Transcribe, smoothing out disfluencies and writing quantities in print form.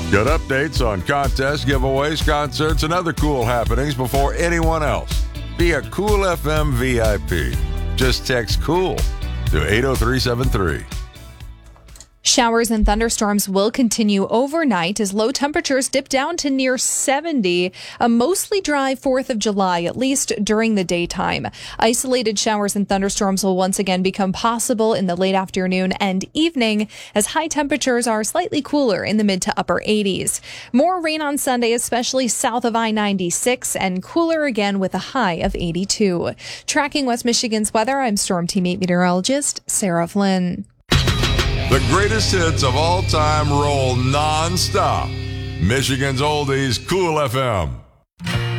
Get updates on contests, giveaways, concerts, and other cool happenings before anyone else. Be a Cool FM VIP. Just text COOL to 80373. Showers and thunderstorms will continue overnight as low temperatures dip down to near 70. A mostly dry 4th of July, at least during the daytime. Isolated showers and thunderstorms will once again become possible in the late afternoon and evening as high temperatures are slightly cooler in the mid to upper 80s. More rain on Sunday, especially south of I-96, and cooler again with a high of 82. Tracking West Michigan's weather, I'm Storm Team 8 meteorologist Sarah Flynn. The greatest hits of all time roll non-stop. Michigan's Oldies, Cool FM.